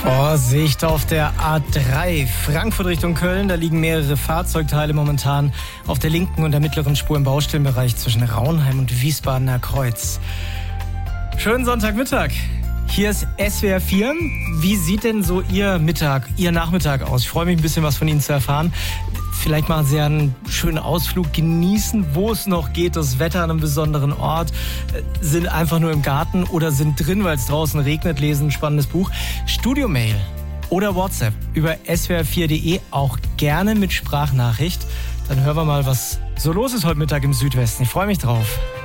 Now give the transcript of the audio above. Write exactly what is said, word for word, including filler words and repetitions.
Vorsicht auf der A drei, Frankfurt Richtung Köln. Da liegen mehrere Fahrzeugteile momentan auf der linken und der mittleren Spur im Baustellenbereich zwischen Raunheim und Wiesbadener Kreuz. Schönen Sonntagmittag. Hier ist S W R vier. Wie sieht denn so Ihr Mittag, Ihr Nachmittag aus? Ich freue mich ein bisschen was von Ihnen zu erfahren. Vielleicht machen Sie einen schönen Ausflug, genießen, wo es noch geht, das Wetter an einem besonderen Ort, sind einfach nur im Garten oder sind drin, weil es draußen regnet, lesen ein spannendes Buch. Studiomail oder WhatsApp über S W R vier punkt de, auch gerne mit Sprachnachricht. Dann hören wir mal, was so los ist heute Mittag im Südwesten. Ich freue mich drauf.